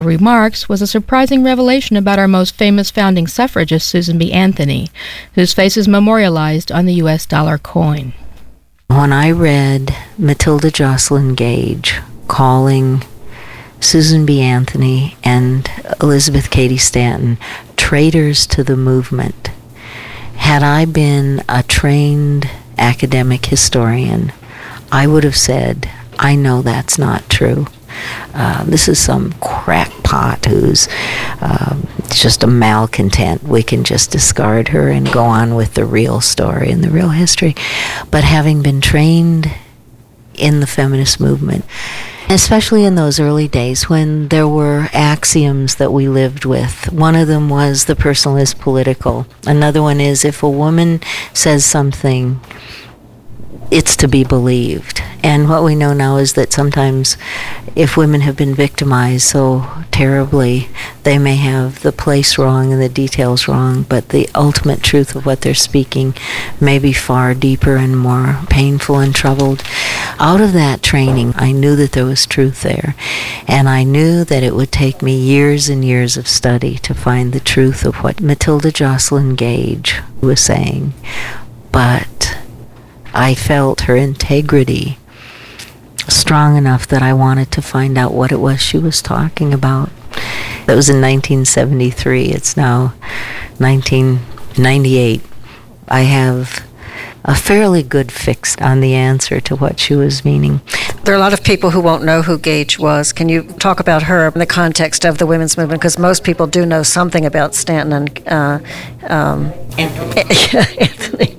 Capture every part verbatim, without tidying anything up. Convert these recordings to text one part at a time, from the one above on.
Remarks was a surprising revelation about our most famous founding suffragist, Susan B. Anthony, whose face is memorialized on the U S dollar coin. When I read Matilda Joslyn Gage calling Susan B. Anthony and Elizabeth Cady Stanton traitors to the movement, had I been a trained academic historian, I would have said, I know that's not true. Uh, this is some crackpot who's um, just a malcontent. We can just discard her and go on with the real story and the real history. But having been trained in the feminist movement, especially in those early days when there were axioms that we lived with. One of them was the personal is political. Another one is if a woman says something, it's to be believed. And what we know now is that sometimes if women have been victimized so terribly, they may have the place wrong and the details wrong, but the ultimate truth of what they're speaking may be far deeper and more painful and troubled. Out of that training, I knew that there was truth there, and I knew that it would take me years and years of study to find the truth of what Matilda Joslyn Gage was saying. But I felt her integrity strong enough that I wanted to find out what it was she was talking about. That was in nineteen seventy-three. It's now nineteen ninety-eight. I have a fairly good fix on the answer to what she was meaning. There are a lot of people who won't know who Gage was. Can you talk about her in the context of the women's movement? Because most people do know something about Stanton and uh, um, Anthony. Anthony.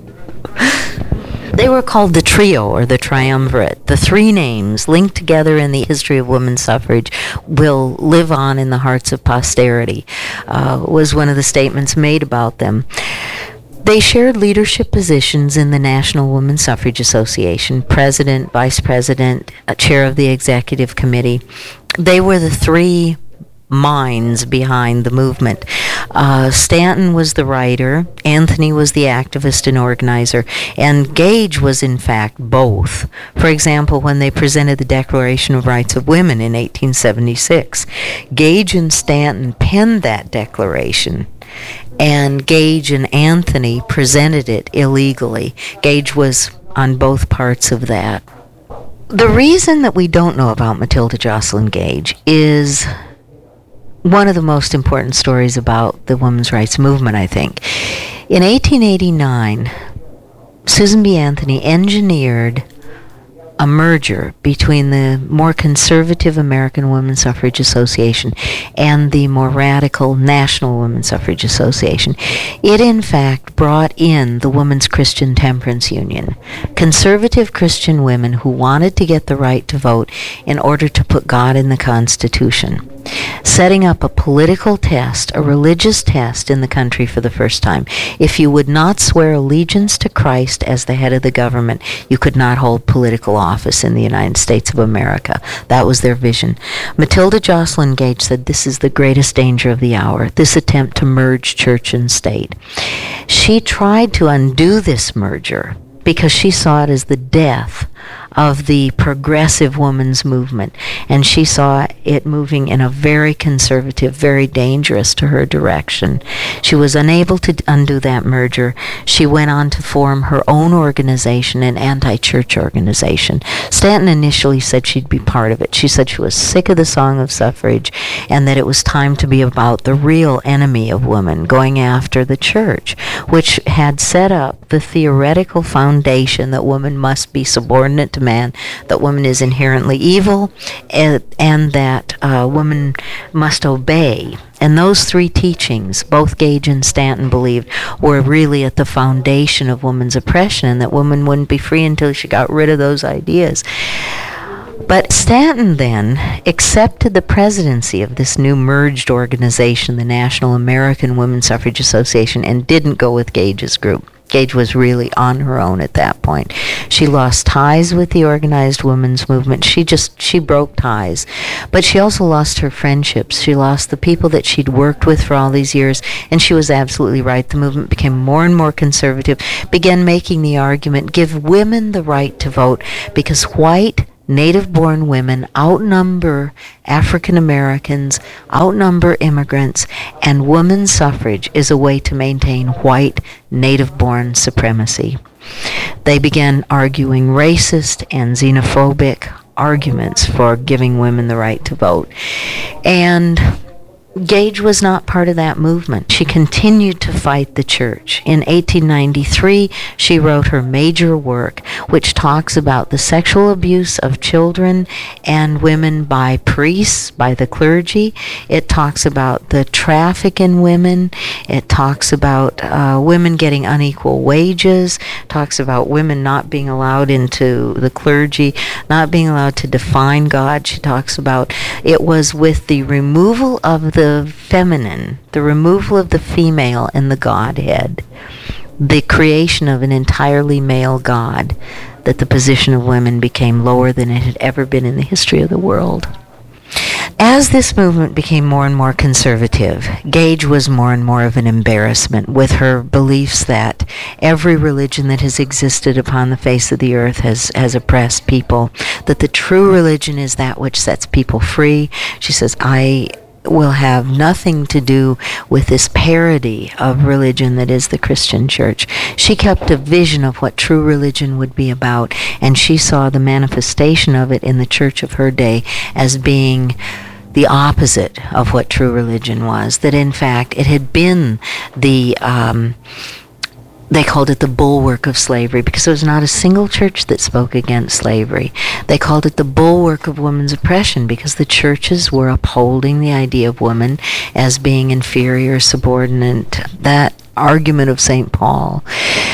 They were called the trio or the triumvirate. The three names linked together in the history of women's suffrage will live on in the hearts of posterity, uh, was one of the statements made about them. They shared leadership positions in the National Women's Suffrage Association, president, vice president, uh, chair of the executive committee. They were the three minds behind the movement. Uh, Stanton was the writer, Anthony was the activist and organizer, and Gage was in fact both. For example, when they presented the Declaration of Rights of Women in eighteen seventy-six, Gage and Stanton penned that declaration, and Gage and Anthony presented it illegally. Gage was on both parts of that. The reason that we don't know about Matilda Joslyn Gage is one of the most important stories about the women's rights movement, I think. In eighteen eighty-nine, Susan B. Anthony engineered a merger between the more conservative American Women's Suffrage Association and the more radical National Women's Suffrage Association. It, in fact, brought in the Women's Christian Temperance Union, conservative Christian women who wanted to get the right to vote in order to put God in the Constitution, setting up a political test, a religious test in the country for the first time. If you would not swear allegiance to Christ as the head of the government, you could not hold political office in the United States of America. That was their vision. Matilda Joslyn Gage said this is the greatest danger of the hour, this attempt to merge church and state. She tried to undo this merger because she saw it as the death of the progressive women's movement, and she saw it moving in a very conservative, very dangerous to her direction. She was unable to undo that merger. She went on to form her own organization, an anti-church organization. Stanton initially said she'd be part of it. She said she was sick of the Song of Suffrage and that it was time to be about the real enemy of women, going after the church, which had set up the theoretical foundation that woman must be subordinate to man, that woman is inherently evil, and, and that uh, woman must obey. And those three teachings, both Gage and Stanton believed, were really at the foundation of woman's oppression, and that woman wouldn't be free until she got rid of those ideas. But Stanton then accepted the presidency of this new merged organization, the National American Women's Suffrage Association, and didn't go with Gage's group. Gage was really on her own at that point. She lost ties with the organized women's movement. She just, she broke ties. But she also lost her friendships. She lost the people that she'd worked with for all these years, and she was absolutely right. The movement became more and more conservative, began making the argument, give women the right to vote, because white native-born women outnumber African Americans, outnumber immigrants, and women's suffrage is a way to maintain white, native-born supremacy. They began arguing racist and xenophobic arguments for giving women the right to vote. And Gage was not part of that movement. She continued to fight the church. In eighteen ninety-three, she wrote her major work, which talks about the sexual abuse of children and women by priests, by the clergy. It talks about the traffic in women. It talks about uh, women getting unequal wages. Talks about women not being allowed into the clergy, not being allowed to define God. She talks about it was with the removal of the the feminine, the removal of the female in the Godhead, the creation of an entirely male God, that the position of women became lower than it had ever been in the history of the world. As this movement became more and more conservative, Gage was more and more of an embarrassment with her beliefs that every religion that has existed upon the face of the earth has, has oppressed people, that the true religion is that which sets people free. She says, I will have nothing to do with this parody of religion that is the Christian church. She kept a vision of what true religion would be about, and she saw the manifestation of it in the church of her day as being the opposite of what true religion was. That in fact it had been the um, they called it the bulwark of slavery, because there was not a single church that spoke against slavery. They called it the bulwark of women's oppression, because the churches were upholding the idea of women as being inferior, subordinate, that argument of Saint Paul.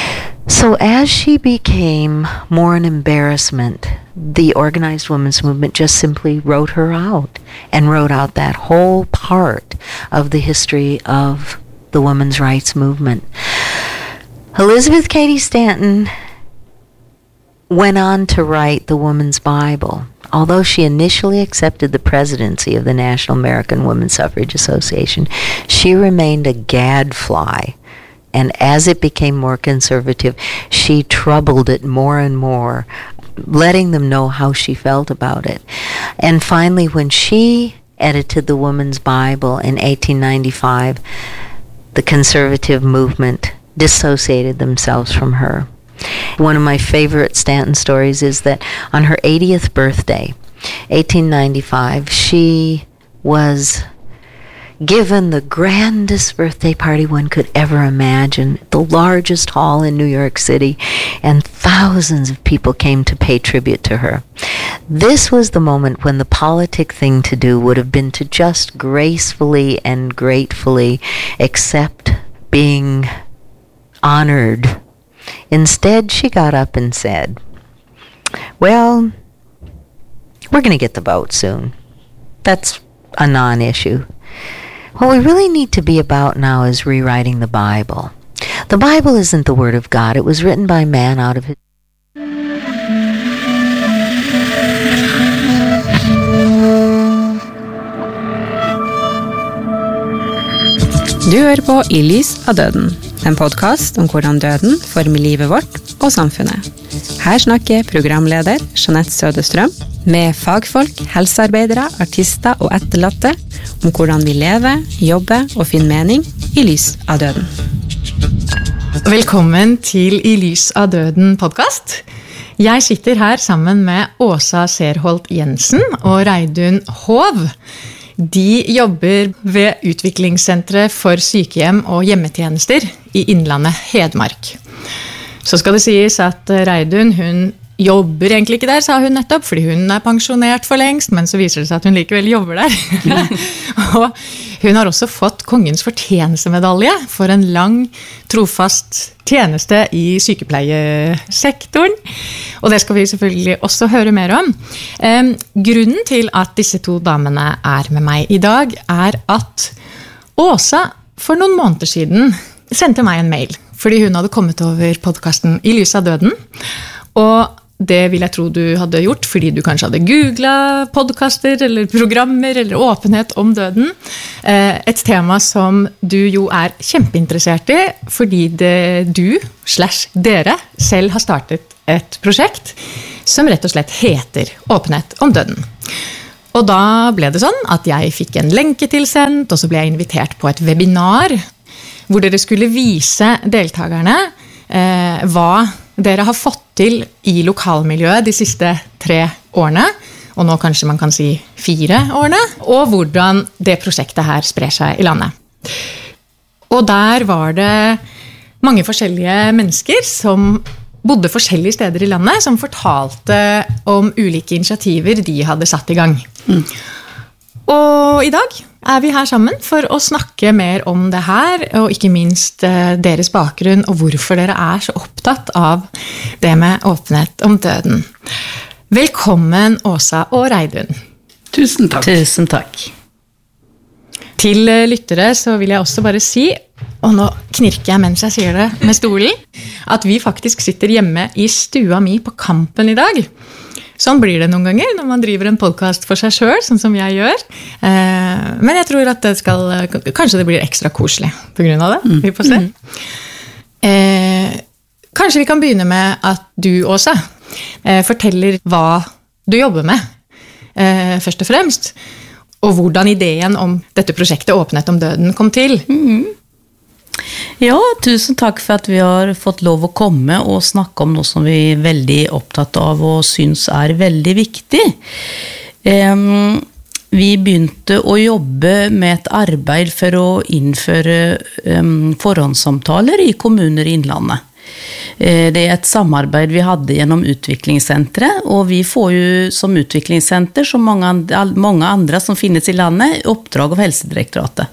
So as she became more an embarrassment, the organized women's movement just simply wrote her out, and wrote out that whole part of the history of the women's rights movement. Elizabeth Cady Stanton went on to write the Woman's Bible. Although she initially accepted the presidency of the National American Women's Suffrage Association, she remained a gadfly. And as it became more conservative, she troubled it more and more, letting them know how she felt about it. And finally, when she edited the Woman's Bible in eighteen ninety-five, the conservative movement dissociated themselves from her. One of my favorite Stanton stories is that on her eightieth birthday, eighteen ninety-five, she was given the grandest birthday party one could ever imagine, the largest hall in New York City, and thousands of people came to pay tribute to her. This was the moment when the politic thing to do would have been to just gracefully and gratefully accept being honored. Instead, she got up and said, well, we're going to get the vote soon. That's a non-issue. What we really need to be about now is rewriting the Bible. The Bible isn't the Word of God. It was written by man out of his... Du hører på I lys av døden, en podcast om hvordan døden former livet vårt og samfunnet. Her snakker programleder Jeanette Sødestrøm med fagfolk, helsearbeidere, artister og etterlatte om hvordan vi lever, jobber og finner mening I lys av døden. Velkommen til I lys av døden podcast. Jeg sitter her sammen med Åsa Serholt Jensen og Reidun Hov. De jobber ved Utviklingssenteret for sykehjem og hjemmetjenester I Innlandet Hedmark. Så skal det sies at Reidun, hun jobber egentlig ikke der, sa hun nettopp, fordi hun er pensjonert for lengst, men så viser det seg at hun likevel jobber der. Og hun har også fått Kongens fortjenestemedalje for en lang, trofast tjeneste I sykepleiesektoren. Og det skal vi selvfølgelig også høre mer om. Eh, grunnen til at disse to damene er med meg I dag, er at Åsa for noen måneder siden sendte meg en mail, fordi hun hadde kommet over podcasten I lys av døden, og det vil jeg tro du hadde gjort, fordi du kanskje hadde googlet podcaster eller programmer eller åpenhet om døden. Et tema som du jo er kjempeinteressert I, fordi det du slash dere selv har startet et prosjekt som rett og slett heter Åpenhet om døden. Og da ble det sånn at jeg fikk en lenke tilsendt, og så ble jeg invitert på et webinar, hvor dere skulle vise deltakerne eh, hva dere har fått til i lokalmiljøet de siste tre årene, og nå kanskje man kan si fire årene, og hvordan det prosjektet her sprer seg i landet. Og der var det mange forskjellige mennesker som bodde forskjellige steder i landet, som fortalte om ulike initiativer de hadde satt i gang. Mm. Og i dag er vi her sammen for å snakke mer om det her, og ikke minst deres bakgrunn, og hvorfor dere er så opptatt av det med åpenhet om døden. Velkommen, Åsa og Reidun. Tusen takk. Tusen takk. Til lyttere så vil jeg også bare si, og nå knirker jeg mens jeg sier det med stolen, at vi faktisk sitter hjemme i stua mi på Kampen i dag. Sånn blir det noen ganger når man driver en podcast for seg selv, sånn som jeg gjør. Men jeg tror at det skal, kanskje det blir ekstra koselig på grunn av det. Vi får se. Mm. Kanskje vi kan begynne med at du, Åsa, forteller hva du jobber med, først og fremst, og hvordan ideen om dette prosjektet Åpenhet om døden kom til. Mm. Ja, tusen takk for at vi har fått lov å komme og snakke om noe som vi er veldig opptatt av og synes er veldig viktig. Um, vi begynte å jobbe med et arbeid for å innføre um, forhåndssamtaler i kommuner i Innlandet. Det er et samarbeid vi hadde gjennom utviklingssenteret, og vi får jo som utviklingssenter, som mange andre, mange andre som finnes i landet, oppdrag av Helsedirektoratet.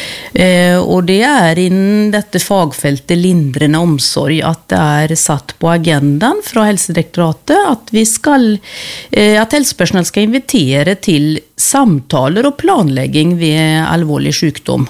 Og det er innen dette fagfeltet lindrende omsorg at det er satt på agendaen fra Helsedirektoratet at vi skal, at helsepersonell skal invitere til samtaler og planlegging ved alvorlig sykdom.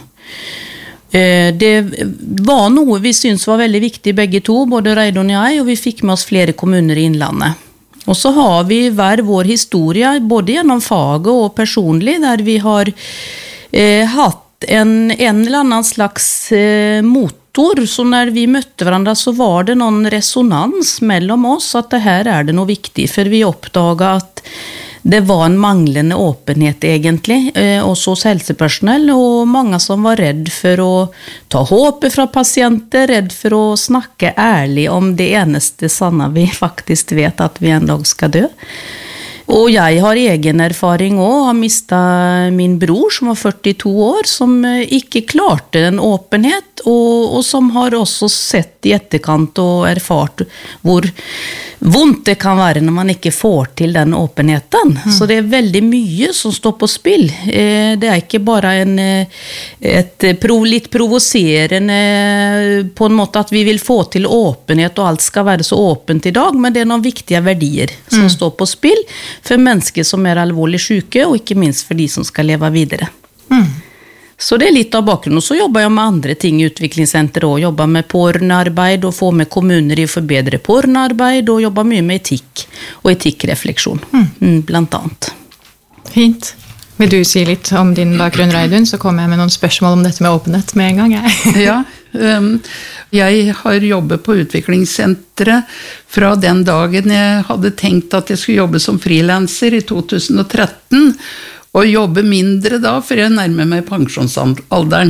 Det var noe vi synes var veldig viktig begge to, både Reidun og jeg, og vi fikk med oss flere kommuner i Innlandet. Og så har vi hver vår historie, både gjennom faget og personlig, der vi har eh, hatt en, en eller annen slags eh, motor, så når vi møtte hverandre så var det noen resonans mellom oss, at det her er det noe viktig, for vi oppdaget at det var en manglende åpenhet egentlig, også hos helsepersonell, og mange som var redd for å ta håpet fra pasienter, redd for å snakke ærlig om det eneste sanne vi faktisk vet at vi en dag skal dø. Og jeg har egen erfaring også, har mistet min bror som var førtito år, som ikke klarte en åpenhet, og, og som har også sett i etterkant og erfart hvor vondt det kan være når man ikke får til den åpenheten. Mm. Så det er veldig mye som står på spill. Det er ikke bare en, et litt provoserende på en måte at vi vil få til åpenhet og alt skal være så åpent i dag, men det er noen viktige verdier som mm. står på spill for mennesker som er alvorlig syke, og ikke minst for de som skal leve videre. Mm. Så det er litt av bakgrunnen. Og så jobber jeg med andre ting i utviklingssenteret og jobber med pårørendearbeid og får med kommuner i å forbedre pårørendearbeid og jobber mye med etikk og etikkrefleksjon, mm. blant annet. Fint. Vil du si litt om din bakgrunn, Reidun? Så kommer jeg med noen spørsmål om dette med åpenhet med en gang. Jeg. Ja, um, jeg har jobbet på utviklingssenteret fra den dagen jeg hadde tenkt at jeg skulle jobbe som frilanser i to tusen og tretten, og jobbe mindre da, for jeg nærmer meg pensjonsalderen.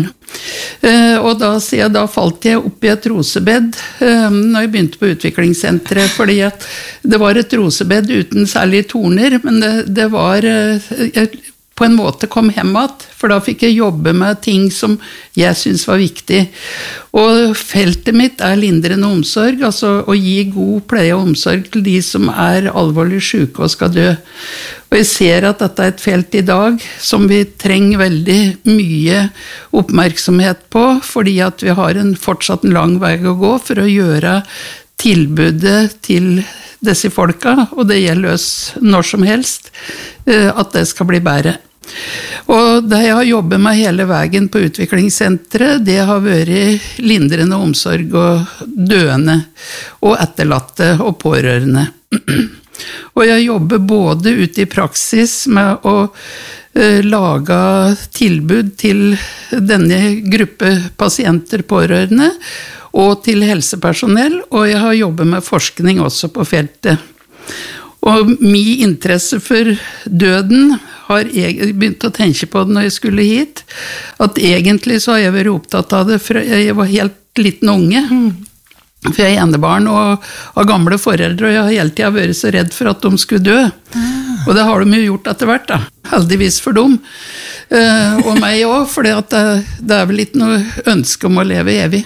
Og da, jeg, da falt jeg opp i et rosebed når jeg begynte på utviklingssenteret, fordi at det var et rosebed uten særlige torner, men det, det var... Jeg, på en måte kom hjem igjen, for da fikk jeg jobbe med ting som jeg synes var viktig. Og feltet mitt er lindrende omsorg, altså å gi god pleie og omsorg til de som er alvorlig syke og skal dø. Og jeg ser at dette er et felt i dag som vi trenger veldig mye oppmerksomhet på, fordi at vi har en fortsatt en lang vei å gå for å gjøre tilbudet til disse folka, og det gjelder oss når som helst, at det skal bli bedre. Og det jeg har jobbet med hele veien på utviklingssenteret, det har vært lindrende omsorg og døende, og etterlatte og pårørende. Og jeg jobber både ute i praksis med å uh, lage tilbud til denne gruppe pasienter, pårørende, og til helsepersonell, og jeg har jobbet med forskning også på feltet. Og min interesse for døden har jeg begynt å tenke på det når jeg skulle hit, at egentlig så har jeg vært opptatt av det fra jeg var helt liten unge. For jeg er enebarn og har gamle foreldre, og jeg har hele tiden vært så redd for at de skulle dø. Og det har de jo gjort etter hvert da, heldigvis for dem. Og meg også, for det, det er vel ikke noe ønske om å leve evig.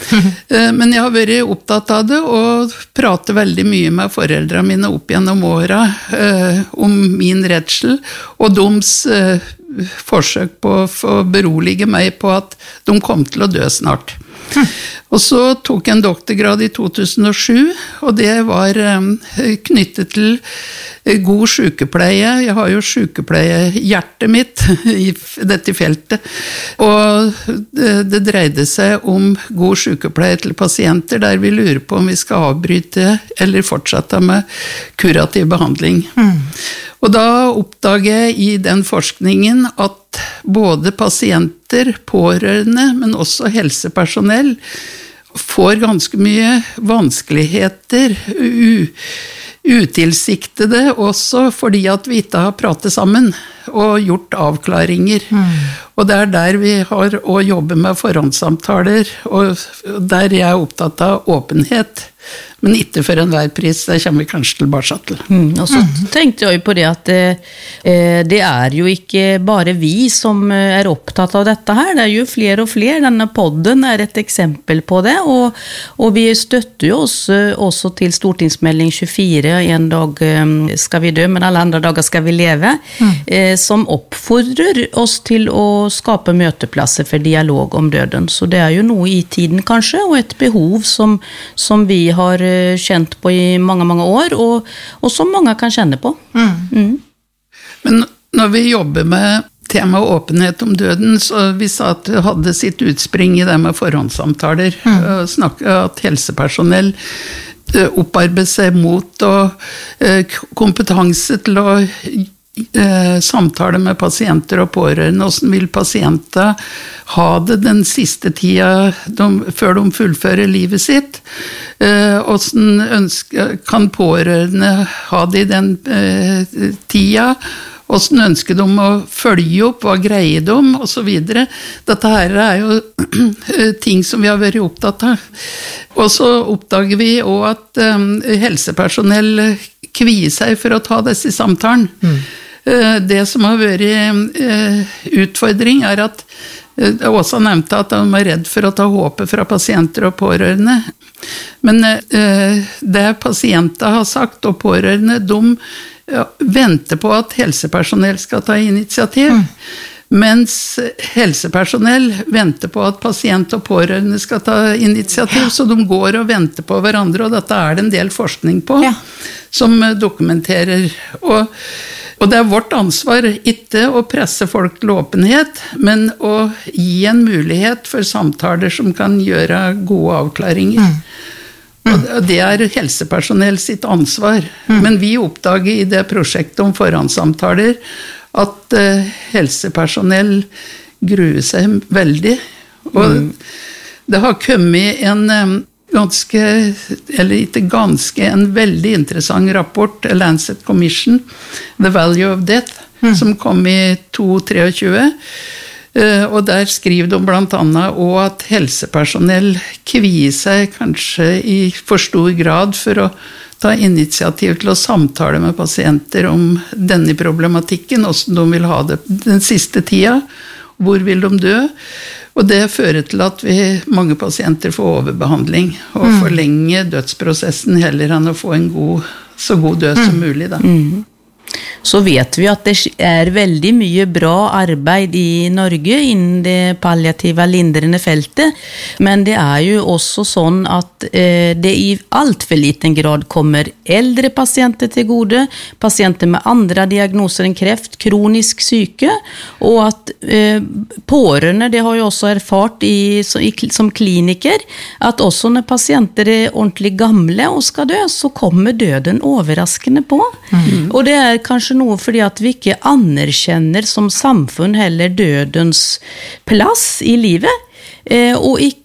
Men jeg har vært opptatt av det og prater veldig mye med foreldrene mine opp gjennom årene eh, om min redsel og deres eh, forsøk på å berolige meg på at de kom til å dø snart. Og så tok jeg en doktorgrad i to tusen og sju, og det var eh, knyttet til god sykepleie. Jeg har jo sykepleiehjertet mitt i dette feltet, og det, det dreide seg om god sykepleie til pasienter der vi lurer på om vi skal avbryte eller fortsette med kurativ behandling. Mm. Og da oppdager jeg i den forskningen at både pasienter, pårørende, men også helsepersonell får ganske mye vanskeligheter, u utilsiktede også, fordi at vi ikke har pratet sammen og gjort avklaringer. Mm. Og det er der vi har å jobbe med forhåndssamtaler, og der jeg er opptatt av åpenhet. Men ikke for enhver pris, det kommer vi kanskje tilbake til. Mm, og så tenkte jeg jo på det at eh, det er jo ikke bare vi som er opptatt av dette her, det er jo flere og flere. Denne podden er et eksempel på det, og, og vi støtter jo oss også til stortingsmelding tjuefire, en dag skal vi dø, men alle andre dager skal vi leve, mm. eh, som oppfordrer oss til å skape møteplasser for dialog om døden. Så det er jo noe i tiden kanskje, og et behov som, som vi har kjent på i mange, mange år, og, og som mange kan kjenne på. Mm. Mm. Men når vi jobber med tema åpenhet om døden, så vi sa at det hadde sitt utspring i det med forhåndssamtaler, mm. og snakke at helsepersonell opparbeider seg mot og kompetanse til å Eh, samtale med pasienter og pårørende. Hvordan vil pasienter ha det den siste tida de, før de fullfører livet sitt? Eh, hvordan ønsker, kan pårørende ha det i den eh, tida? Hvordan ønsker de å følge opp? Hva greier de? Og så videre. Dette her er jo ting som vi har vært opptatt av. Og så oppdager vi også at eh, helsepersonell kvier seg for å ta disse samtalen. Mm. Det som har vært utfordring er at Åsa nevnte at de er redd for å ta håpet fra pasienter og pårørende. Men det pasienter har sagt og pårørende, de venter på at helsepersonell skal ta initiativ. Mm. Mens helsepersonell venter på at pasient og pårørende skal ta initiativ, så de går og venter på hverandre, og dette er det en del forskning på, ja. Som dokumenterer. Og Og det er vårt ansvar ikke å presse folk til åpenhet, men å gi en mulighet for samtaler som kan gjøre gode avklaringer. Mm. Mm. Og det er helsepersonell sitt ansvar. Mm. Men vi oppdager i det prosjektet om forhåndssamtaler at uh, helsepersonell gruer seg veldig. Og mm. det har kommet en um, ganske, eller ikke ganske, en veldig interessant rapport, Lancet Commission, The Value of Death, mm. som kom i to tusen tre, og der skriver de blant annet også at helsepersonell kvier seg kanskje i for stor grad for å ta initiativ til å samtale med pasienter om denne problematikken, hvordan de vil ha det den siste tida, hvor vil de dø. Og det fører til at vi, mange pasienter får overbehandling og mm. forlenge dødsprosessen heller enn å få en god, så god død som mulig. Da. Mm. Så vet vi at det er veldig mye bra arbeid i Norge innen det palliative lindrende feltet, men det er jo også sånn at eh, det i alt for liten grad kommer eldre pasienter til gode, pasienter med andre diagnoser enn kreft, kronisk syke, og at eh, pårørende, det har jo også erfart i, i, som kliniker, at også når pasienter er ordentlig gamle og skal dø, så kommer døden overraskende på. Mm. Og det er kanskje noe fordi at vi ikke anerkjenner som samfunn heller dødens plass i livet, eh, og ikke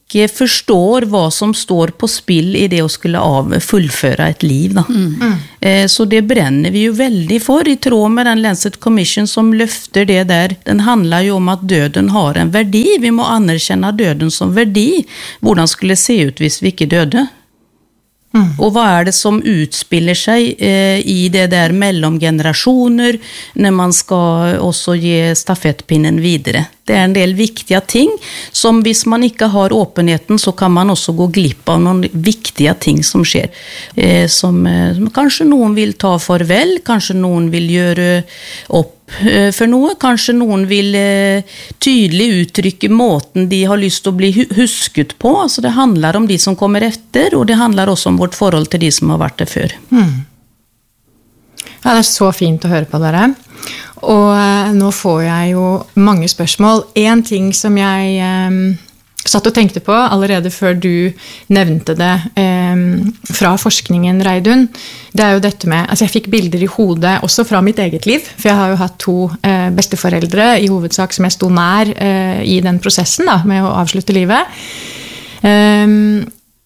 ikke forstår hva som står på spill i det å skulle av, fullføre et liv. Da. Mm. Eh, så det brenner vi jo veldig for, i tråd med den Lancet Commission som løfter det der. Den handler jo om at døden har en verdi. Vi må anerkjenne døden som verdi. Hvordan skulle det se ut hvis vi ikke døde? Mm. Og hva er det som utspiller seg eh, i det der mellom generasjoner, når man skal også gi stafettpinnen videre? Det er en del viktige ting, som hvis man ikke har åpenheten, så kan man også gå glipp av noen viktige ting som skjer. Eh, som eh, kanskje noen vil ta farvel, kanskje noen vil gjøre opp for noe, kanskje noen vil eh, tydelig uttrykke måten de har lyst til å bli husket på. Altså det handler om de som kommer etter, og det handler også om vårt forhold til de som har vært der før. Mm. Ja, det er så fint å høre på dere. Og eh, nå får jeg jo mange spørsmål. En ting som jeg eh, satt og tenkte på allerede før du nevnte det eh, fra forskningen, Reidun, det er jo dette med, altså jeg fikk bilder i hodet også fra mitt eget liv, for jeg har jo hatt to eh, besteforeldre i hovedsak som jeg sto nær eh, i den prosessen da, med å avslutte livet. Um,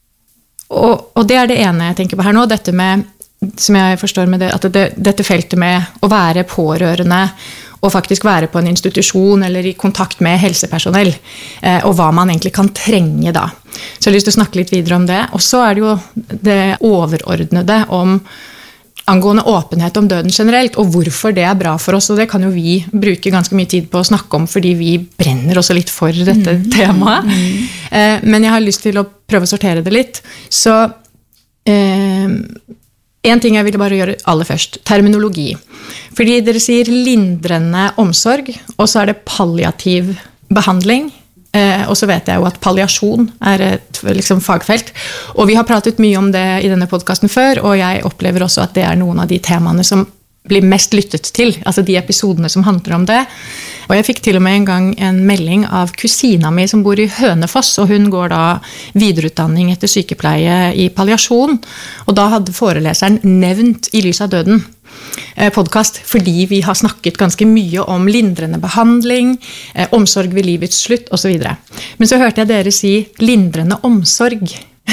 og, og det er det ene jeg tenker på her nå, dette med, som jeg forstår med det, at det, dette feltet med å være pårørende, og faktisk være på en institusjon eller i kontakt med helsepersonell, eh, og hva man egentlig kan trenge da. Så jeg har lyst til å snakke litt videre om det. Og så er det jo det overordnede om angående åpenhet om døden generelt, og hvorfor det er bra for oss, og det kan jo vi bruke ganske mye tid på å snakke om, fordi vi brenner også litt for dette mm. temaet. Mm. Eh, men jeg har lyst til å prøve å sortere det litt. Så eh, en ting jeg ville bare gjøre aller først, terminologi. Fordi dere sier lindrende omsorg, og så er det palliativ behandling, eh, og så vet jeg jo at palliasjon er et liksom, fagfelt. Og vi har pratet mye om det i denne podcasten før, og jeg opplever også at det er noen av de temaene som blir mest lyttet til, altså de episodene som handler om det. Og jeg fikk til og med en gang en melding av kusina mi som bor i Hønefoss, og hun går da videreutdanning etter sykepleie i palliasjon, og da hadde foreleseren nevnt I lys av døden podcast, fordi vi har snakket ganske mye om lindrende behandling, eh, omsorg ved livets slutt, og så videre. Men så hørte jeg dere si lindrende omsorg.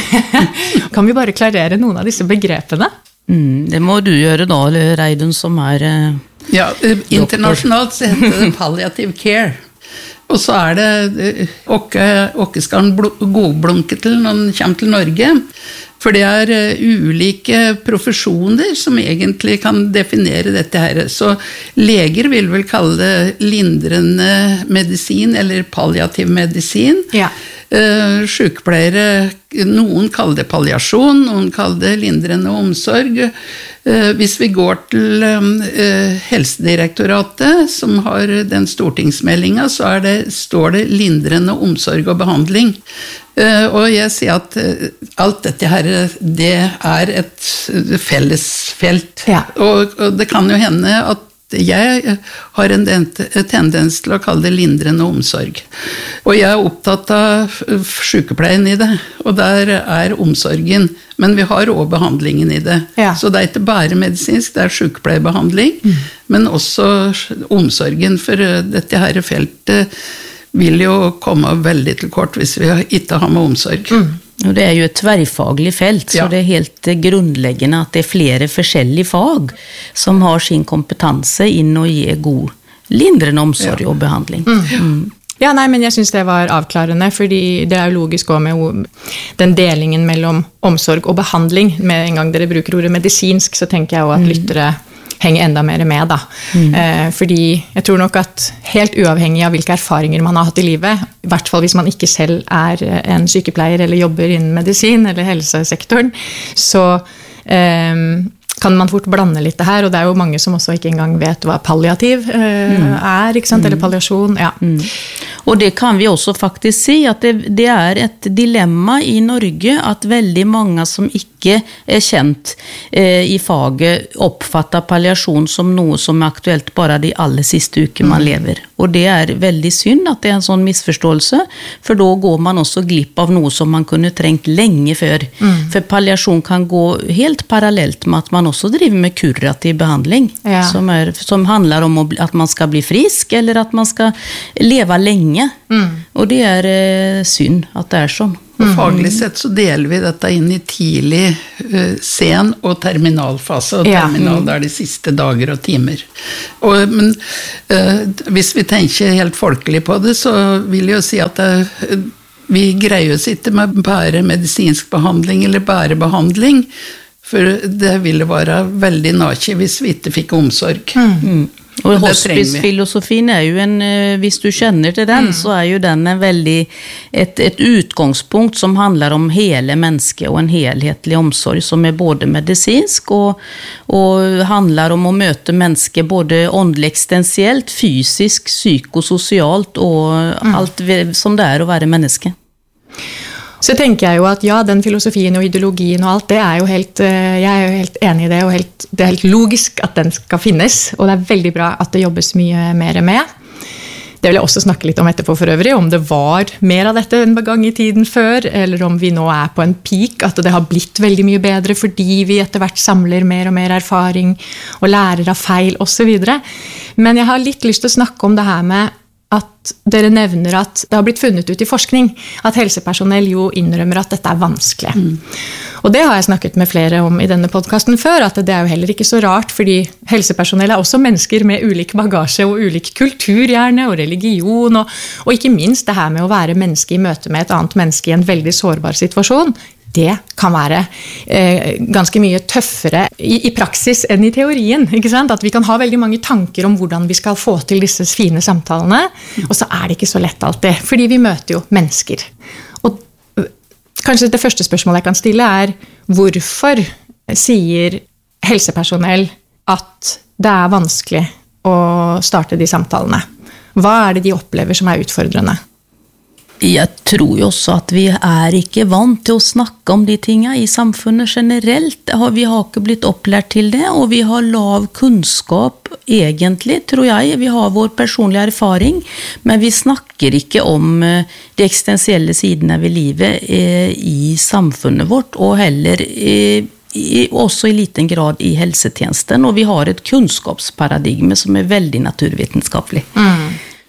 Kan vi bare klarere noen av disse begrepene? Mm, det må du gjøre da, Reidun, som er eh, ja, internasjonalt så heter det palliative care. Og så er det åkke, åkke skal han godblunke til når han kommer til Norge. For det er ulike profesjoner som egentlig kan definere dette her. Så leger vil vel kalle det lindrende medisin eller palliativ medisin. Ja. Uh, sykepleiere, noen kaller det palliasjon, noen kaller det lindrende omsorg. Uh, hvis vi går til uh, Helsedirektoratet, som har den stortingsmeldingen, så er det, står det lindrende omsorg og behandling. Uh, og jeg sier at uh, alt dette her, det er et fellesfelt. Ja. Og, og det kan jo hende at jeg har en tendens til å kalle det lindrende omsorg. Og jeg er opptatt av sykepleien i det, og der er omsorgen, men vi har også behandlingen i det. Ja. Så det er ikke bare medisinsk, det er sykepleiebehandling, mm. men også omsorgen, for dette her feltet vil jo komme veldig til kort hvis vi ikke har med omsorg. Mm. Og det er jo et tverrfaglig felt, så ja. Det er helt grunnleggende at det er flere forskjellige fag som har sin kompetanse inn og gi god lindrende omsorg ja. Og behandling. Mm. Mm. Ja, nei, men jeg synes det var avklarende, fordi det er jo logisk også med den delingen mellom omsorg og behandling. Med en gang dere bruker ordet medisinsk, så tenker jeg jo at lyttere henger enda mer med da. Mm. Eh, fordi jeg tror nok at helt uavhengig av hvilke erfaringer man har hatt i livet, i hvert fall hvis man ikke selv er en sykepleier eller jobber innen medisin eller helsesektoren, så eh, kan man fort blande litt det her, og det er jo mange som også ikke engang vet hva palliativ eh, mm. er, ikke sant? Eller palliasjon, ja. Mm. Og det kan vi også faktisk si, at det, det er et dilemma i Norge at veldig mange som ikke ikke er kjent eh, i faget, oppfatter palliasjon som noe som er aktuelt bare de aller siste uker man lever. Og det er veldig synd at det er en sånn misforståelse, for da går man også glipp av noe som man kunne trengt lenge før. Mm. For palliasjon kan gå helt parallelt med at man også driver med kurativ behandling, ja. som, er, som handler om at man skal bli frisk, eller at man skal leve lenge. Mm. Og det er eh, synd at det er sånn. Og faglig sett så deler vi dette inn i tidlig, uh, sen og terminalfase, og terminal er de siste dager og timer. Og, men uh, hvis vi tenker helt folkelig på det, så vil jeg jo si at det, vi greier oss ikke med bare medisinsk behandling eller bare behandling, for det ville være veldig nake hvis vi ikke fikk omsorg. Mm. Og hospice-filosofien er jo en, hvis du kjenner til den, mm. så er jo den en veldig, et, et utgangspunkt som handler om hele mennesket og en helhetlig omsorg som er både medisinsk og, og handler om å møte mennesket både åndelig eksistensielt, fysisk, psykososialt og mm. alt som det er å være menneske. Så tenker jeg jo at ja, den filosofien og ideologien og alt, det er jo helt, jeg er jo helt enig i det, og helt, det er helt logisk at den skal finnes, og det er veldig bra at det jobbes mye mer med. Det vil jeg også snakke litt om etterpå for øvrig, om det var mer av dette en gang i tiden før, eller om vi nå er på en peak, at det har blitt veldig mye bedre fordi vi etter hvert samler mer og mer erfaring og lærer av feil og så videre. Men jeg har litt lyst til å snakke om det her med at dere nevner at det har blitt funnet ut i forskning at helsepersonell jo innrømmer at dette er vanskelig. Mm. Og det har jeg snakket med flere om i denne podcasten før, at det er jo heller ikke så rart, fordi helsepersonell er også mennesker med ulik bagasje og ulik kultur gjerne, og religion, og, og ikke minst det her med å være menneske i møte med et annet menneske i en veldig sårbar situasjon. Det kan være eh, ganske mye tøffere i, i praksis enn i teorien, ikke sant? At vi kan ha veldig mange tanker om hvordan vi skal få til disse fine samtalene, og så er det ikke så lett alltid, fordi vi møter jo mennesker. Og øh, kanskje det første spørsmålet jeg kan stille er, hvorfor sier helsepersonell at det er vanskelig å starte de samtalene? Hva er det de opplever som er utfordrende? Jeg tror jo også at vi er ikke vant til å snakke om de tingene i samfunnet generelt. Vi har ikke blitt opplært til det, og vi har lav kunnskap egentlig, tror jeg. Vi har vår personlige erfaring, men vi snakker ikke om de eksistensielle sidene ved livet i samfunnet vårt, og heller i, også i liten grad i helsetjenesten. Og vi har et kunnskapsparadigme som er veldig naturvitenskapelig. Mm.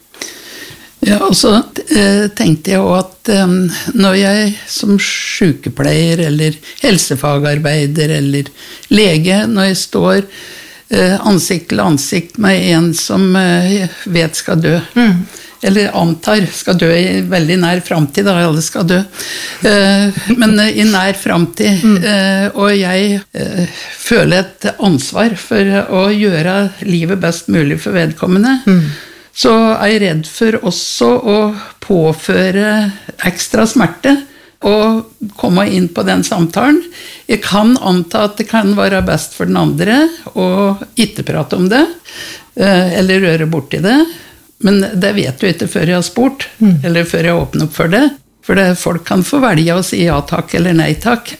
Ja, og så eh, tenkte jeg også at eh, når jeg som sykepleier eller helsefagarbeider eller lege, når jeg står eh, ansikt til ansikt med en som eh, vet skal dø, mm. eller antar skal dø i veldig nær fremtid, da alle skal dø, eh, men eh, i nær fremtid, mm. eh, og jeg eh, føler et ansvar for å gjøre livet best mulig for vedkommende, mm. så er jeg redd for også å påføre ekstra smerte og komme inn på den samtalen. Jeg kan anta at det kan være best for den andre å ikke prate om det, eller røre bort i det, men det vet du ikke før jeg har spurt, mm. eller før jeg åpner opp for det, for det, folk kan få velge å si ja takk eller nei takk.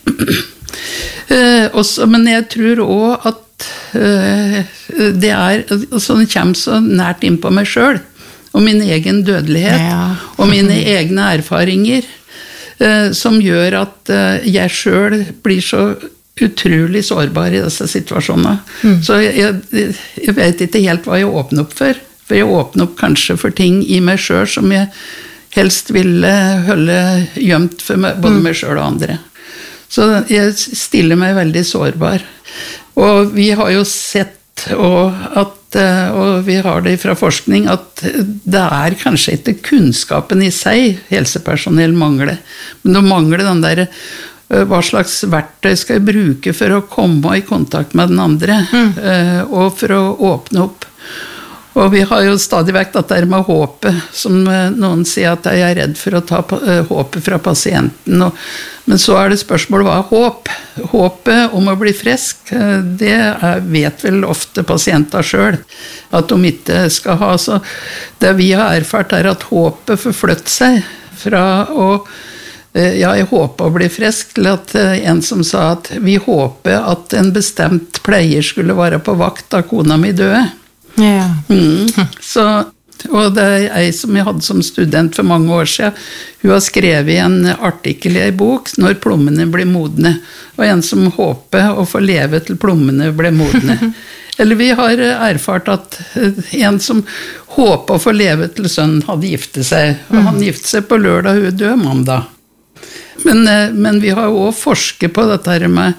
Også, men jeg tror også at det er, altså det kommer så nært inn på meg selv, og min egen dødelighet, ja. og mine egne erfaringer, som gjør at jeg selv blir så utrolig sårbar i disse situasjonene. Mm. Så jeg, jeg vet ikke helt hva jeg åpner opp for, for jeg åpner opp kanskje for ting i meg selv som jeg helst ville holde gjemt for meg, både meg selv og andre. Så jeg stiller meg veldig sårbar. Og vi har jo sett, og, at, og vi har det fra forskning, at det er kanskje ikke kunnskapen i seg helsepersonell mangler, men de mangler den der, hva slags verktøy skal jeg bruke for å komme i kontakt med den andre, mm. og for å åpne opp. Og vi har jo stadig vekk dette med håpet, som noen sier at jeg er redd for å ta håpet fra pasienten. Og, men så er det spørsmålet, hva er håp? Håpet om å bli frisk, det er, vet vel ofte pasienter selv, at de ikke skal ha. Så det vi har erfart er at håpet forflytter seg fra å ja, jeg håper å bli frisk, til at en som sa at vi håper at en bestemt pleier skulle være på vakt da kona mi døde. Ja. Mm. Så, og det er jeg som jeg hadde som student for mange år siden, hun har skrevet en artikkel i en bok, når plommene blir modne, og en som håper å få leve til plommene blir modne. Eller vi har erfart at en som håper å få leve til sønnen hadde giftet seg, og han giftet seg på lørdag, hun døde mandag. Men, men vi har jo også forsket på dette her med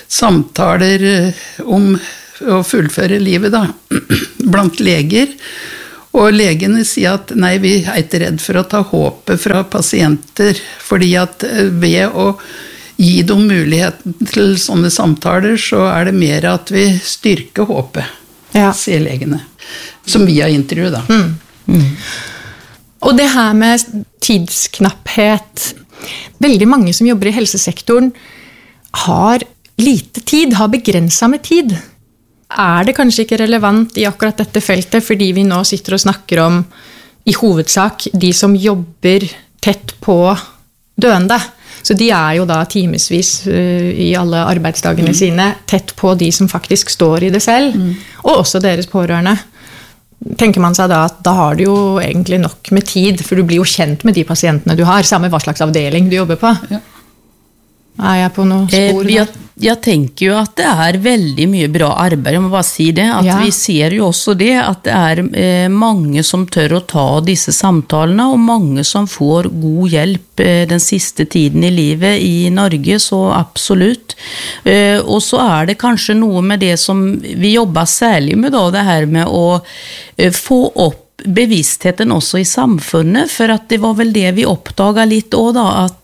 samtaler om å fullføre livet da, blant leger. Og legene sier at nei, vi er ikke redd for å ta håpet fra pasienter, fordi at ved å gi dem muligheten til sånne samtaler, så er det mer at vi styrker håpet, ja. Sier legene, som vi har intervjuet da. Mm. Mm. Og det her med tidsknapphet, veldig mange som jobber i helsesektoren har lite tid, har begrenset med tid. Er det kanskje ikke relevant i akkurat dette feltet, fordi vi nå sitter og snakker om i hovedsak de som jobber tett på døende. Så de er jo da timesvis uh, i alle arbeidsdagene mm. sine tett på de som faktisk står i det selv, mm. og også deres pårørende. Tenker man seg da at da har du jo egentlig nok med tid, for du blir jo kjent med de pasientene du har, samme hva slags avdeling du jobber på. Ja. Er jeg på noe spor? Eh, jeg, jeg tenker jo at det er veldig mye bra arbeid, jeg må bare si det. At ja. Vi ser jo også det, at det er eh, mange som tør å ta disse samtalene, og mange som får god hjelp eh, den siste tiden i livet i Norge, så absolutt. Eh, og så er det kanskje noe med det som vi jobber særlig med da, det her med å eh, få opp bevisstheten også i samfunnet, for at det var vel det vi oppdaget litt også da, at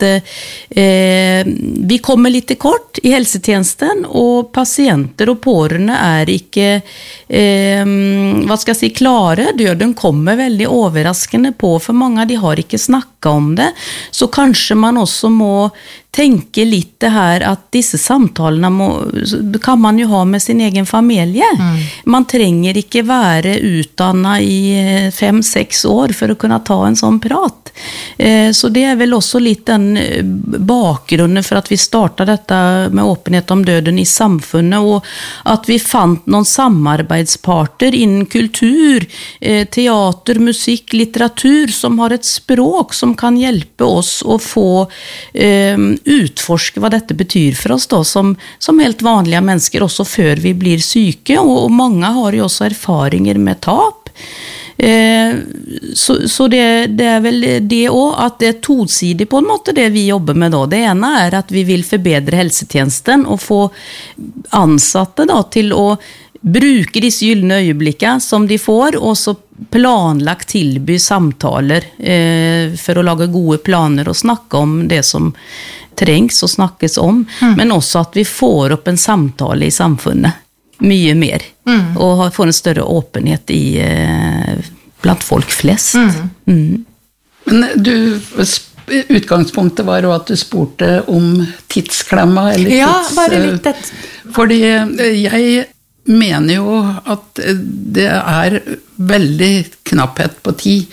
eh, vi kommer litt til kort i helsetjenesten, og pasienter og pårørende er ikke eh, hva skal jeg si, klare. Døden kommer veldig overraskende på for mange, de har ikke snakket om det, så kanskje man også må tenke litt det her at disse samtalene må, kan man jo ha med sin egen familie. Mm. Man trenger ikke være utdannet i fem, seks år for å kunne ta en sånn prat. Eh, så det er vel også litt den bakgrunnen for at vi startet dette med åpenhet om døden i samfunnet, og at vi fant noen samarbeidsparter innen kultur, eh, teater, musikk, litteratur, som har et språk som kan hjelpe oss å få eh, utforske hva dette betyr for oss da, som, som helt vanlige mennesker, også før vi blir syke, og, og mange har jo også erfaringer med tap. Eh, så så det, det er vel det også, at det er tosidig på en måte det vi jobber med da. Det ene er at vi vil forbedre helsetjenesten og få ansatte da, til å bruke disse gyllene øyeblikkene som de får, og så planlagt tilby samtaler eh, for å lage gode planer og snakke om det som trengs og snakkes om, mm. men også at vi får opp en samtale i samfunnet mye mer, mm. og får en større åpenhet i, eh, blant folk flest. Mm. Mm. Men du, utgangspunktet var jo at du spurte om tidsklemma, eller tids... Ja, bare litt det. Fordi jeg mener jo at det er veldig knapphet på tid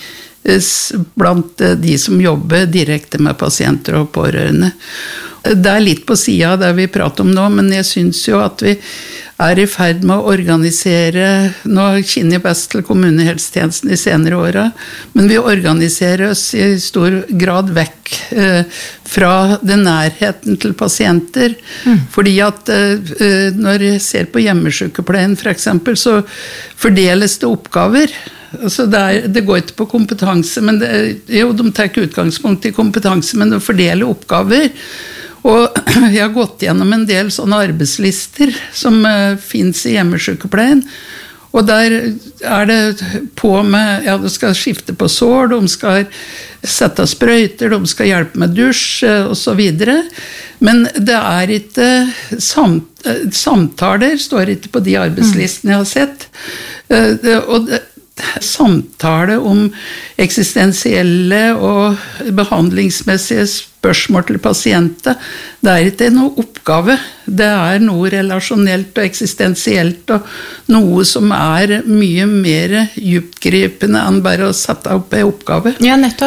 blant de som jobber direkte med pasienter og pårørende. Det er litt på siden av det vi prater om nå, men jeg synes jo at vi er i ferd med å organisere, nå kjenner jeg best til kommunehelsetjenesten i senere årene, men vi organiserer oss i stor grad vekk eh, fra den nærheten til pasienter, mm. fordi at eh, når jeg ser på hjemmesykepleien for eksempel, så fordeles det oppgaver. Altså det, er, det går ikke på kompetanse, men det, jo, de tar ikke utgangspunkt i kompetanse, men de fordeler oppgaver. Og jeg har gått gjennom en del sånne arbeidslister som uh, finnes i hjemmesykepleien, og der er det på med, ja, de skal skifte på sår, de skal sette sprøyter, de skal hjelpe med dusj, uh, og så videre. Men det er ikke samt, uh, samtaler, står ikke på de arbeidslistene jeg har sett, uh, det, og det, samtale om eksistensielle og behandlingsmessige spørsmål til pasienter, det er ikke noe oppgave, det er noe relasjonelt og eksistensielt og noe som er mye mer djuptgripende enn bare å sette opp en oppgave. Ja, nettopp.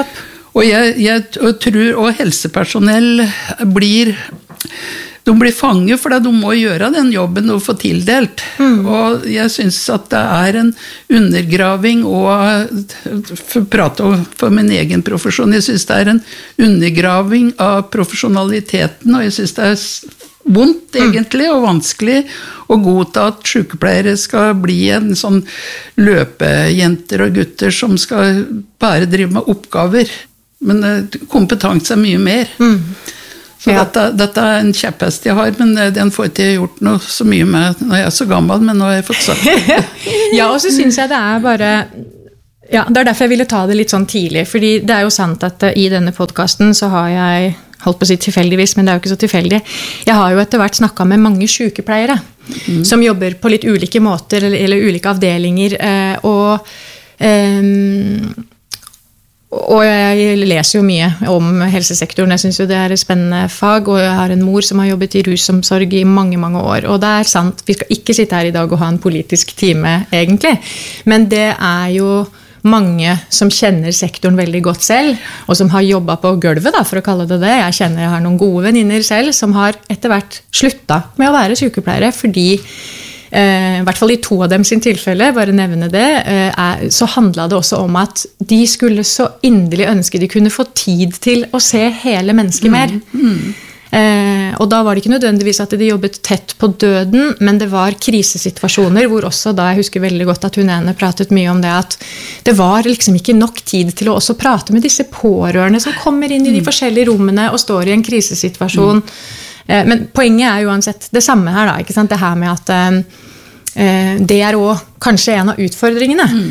Og jeg, jeg tror også helsepersonell blir, de blir fanget fordi de må gjøre den jobben og få tildelt. Mm. Og jeg synes at det er en undergraving, og for å prate for min egen profesjon, jeg synes det er en undergraving av profesjonaliteten, og jeg synes det er vondt egentlig og vanskelig å godta at sykepleiere skal bli en sånn løpejenter og gutter som skal bare drive med oppgaver. Men kompetanse er mye mer. Mm. Så ja. dette, dette er en kjepphest jeg har, men den får ikke gjort noe så mye med når jeg er så gammel, men nå har jeg fått sagt det. Ja, og så synes jeg det er bare... Ja, det er derfor jeg ville ta det litt sånn tidlig, fordi det er jo sant at i denne podcasten så har jeg, holdt på å si tilfeldigvis, men det er jo ikke så tilfeldig, jeg har jo etter hvert snakket med mange sykepleiere mm. som jobber på litt ulike måter, eller, eller ulike avdelinger, og, og jeg leser jo mye om helsesektoren, jeg synes jo det er et spennende fag, og jeg har en mor som har jobbet i rusomsorg i mange, mange år, og det er sant, vi skal ikke sitte her i dag og ha en politisk time egentlig, men det er jo mange som kjenner sektoren veldig godt selv, og som har jobbet på gulvet, da, for å kalle det det. Jeg kjenner jeg har noen gode venninner selv, som har etter hvert sluttet med å være sykepleiere, fordi, eh, i hvert fall i to av dem sin tilfelle, bare nevne det, eh, er, så handlet det også om at de skulle så inderlig ønske de kunne få tid til å se hele mennesket mer. Mm, mm. Eh, og da var det ikke nødvendigvis at de jobbet tett på døden, men det var krisesituasjoner hvor også da, jeg husker veldig godt at hun ene pratet mye om det, at det var liksom ikke nok tid til å også prate med disse pårørende som kommer inn i de forskjellige rommene og står i en krisesituasjon. Mm. Eh, men poenget er uansett det samme her da, ikke sant? Det her med at eh, det er også kanskje en av utfordringene mm.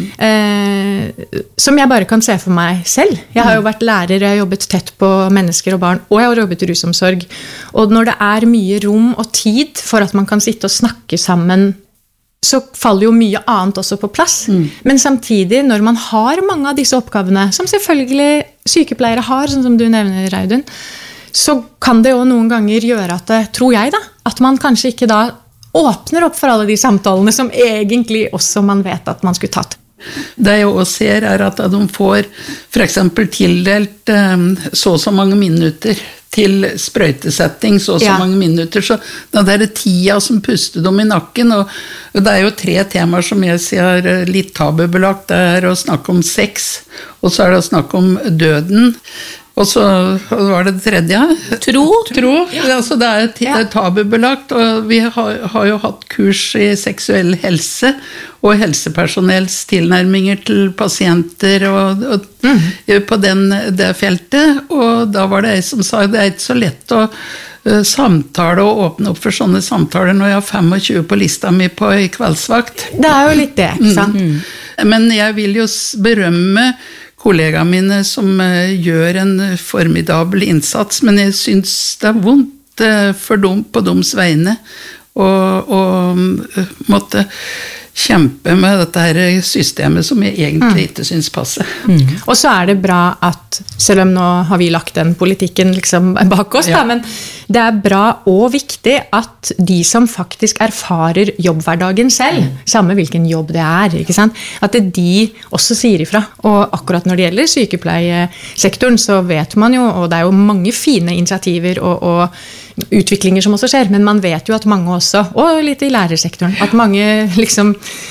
eh, som jeg bare kan se for meg selv. Jeg har jo vært lærer, jeg har jobbet tett på mennesker og barn, og jeg har jobbet i rusomsorg. Og når det er mye rom og tid for at man kan sitte og snakke sammen, så faller jo mye annet også på plass. Mm. Men samtidig, når man har mange av disse oppgavene, som selvfølgelig sykepleiere har, sånn som du nevner, Reidun, så kan det jo noen ganger gjøre at det, tror jeg da, at man kanskje ikke da åpner opp for alle de samtalene som egentlig også man vet at man skulle tatt. Det jeg også ser er at de får for eksempel tildelt så og så mange minutter til sprøytesetting, så og så ja. mange minutter, så den der tida som puster dem i nakken, og det er jo tre temaer som jeg sier litt tabubelagt, det er å snakke om sex, og så er det å snakke om døden, og så var det det tredje. Tro. Tro. Ja. Altså det er t- tabubelagt, og vi har, har jo hatt kurs i seksuell helse, og helsepersonells tilnærminger til pasienter og, og mm. på den, det feltet, og da var det jeg som sa, det er ikke så lett å uh, samtale og åpne opp for sånne samtaler når jeg har tjuefem på lista mi på i kveldsvakt. Det er jo litt det, ikke sant? Mm. Men jeg vil jo berømme kollegaene mine som uh, gjør en formidabel innsats, men jeg synes det er vondt uh, for dem på deres vegne og, og uh, måtte kjempe med dette her systemet som jeg egentlig mm. ikke synes passer. Mm. Og så er det bra at, selv om nå har vi lagt den politikken liksom bak oss, ja. da, men det er bra og viktig at de som faktisk erfarer jobbhverdagen selv, mm. samme hvilken jobb det er, ikke sant? At det de også sier ifra. Og akkurat når det gjelder sykepleiesektoren, så vet man jo, og det er jo mange fine initiativer og, og utviklinger som også skjer, men man vet jo at mange også, og litt i lærersektoren, at mange liksom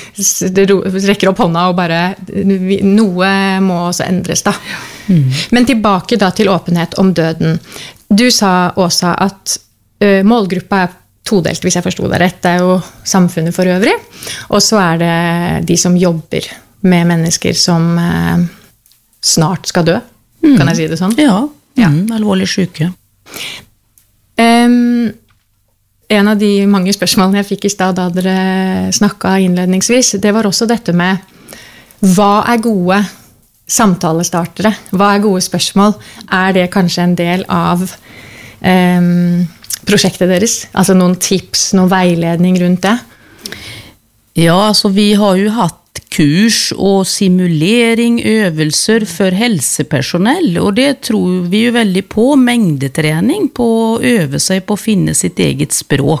rekker opp hånda og bare, noe må også endres da. Mm. Men tilbake da til åpenhet om døden. Du sa, Åsa, at uh, målgruppa er todelt, hvis jeg forstod det rett. Det er jo samfunnet for øvrig, og så er det de som jobber med mennesker som uh, snart skal dø. Mm. Kan jeg si det sånn? Ja, ja. Mm, alvorlig syke. Um, en av de mange spørsmålene jeg fikk i sted da dere snakket innledningsvis, det var også dette med hva er gode samtalestartere? Hva er gode spørsmål? Er det kanskje en del av um, prosjektet deres? Altså noen tips, noen veiledning rundt det? Ja, altså vi har jo hatt kurs og simulering, øvelser for helsepersonell, og det tror vi jo veldig på, mengdetrening, på å øve seg på å finne sitt eget språk.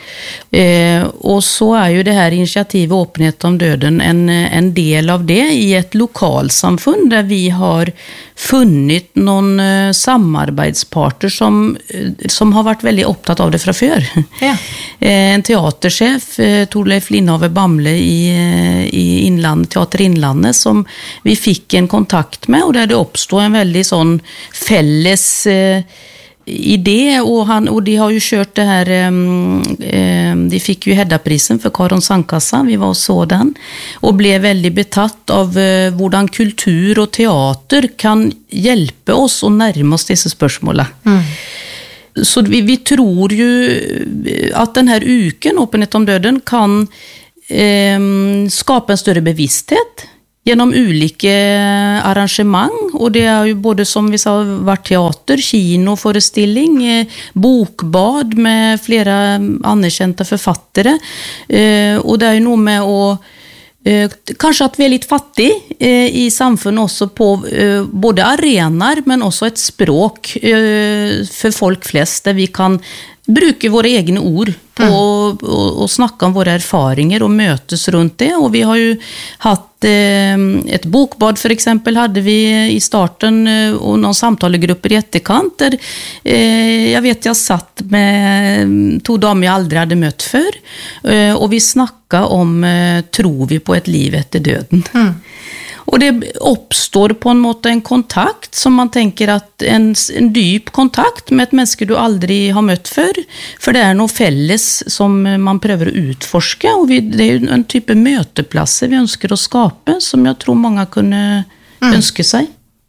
Eh, och så är ju det här initiativet Åpenhet om döden en, en del av det i ett lokalsamfund där vi har funnit någon eh, samarbetspartner som, som har varit väldigt upptatt av det fra før. Ja. Eh, en teaterchef, eh, Torleif Lindhave Bamble i, i Innlandet, Teater Innlandet, som vi fick en kontakt med, och där det uppstod en väldigt sån fälles eh, idé, och, han, och de har ju kört det här, eh, de fick ju Hedda-prisen för Karon Sandkassa, vi var och så den, och blev väldigt betatt av eh, hvordan kultur och teater kan hjälpa oss att närma oss dessa spørsmål. Mm. Så vi, vi tror ju att den här uken, Åpenhet om döden, kan eh, skapa en större bevissthet genom olika arrangemang, och det är ju både, som vi sa, varit teater, kino, föreställning, eh, bokbad med flera anerkända författare, eh, och det är ju nog med att eh, kanske att vi är lite fattig eh, i samfunnet också på eh, både arenar men också ett språk eh, för folk flest där vi kan bruker våra egna ord på mm. och, och, och snacka om våra erfarenheter och mötes runt det. Och vi har ju haft eh, ett bokbad för exempel hade vi i starten eh, och någon samtalegrupper i etterkant där eh, jag vet jag satt med två damer jag aldrig hade mött för eh, och vi snackade om eh, tror vi på ett liv efter döden. Mm. Och det uppstår på en måte en kontakt som man tänker att en, en dyp kontakt med ett menneske du aldrig har mött för. För det är något fälles som man prövar att utforska. Och vi, det är ju en typ av möteplatser vi önskar att skapa som jag tror många kunde mm. önska sig.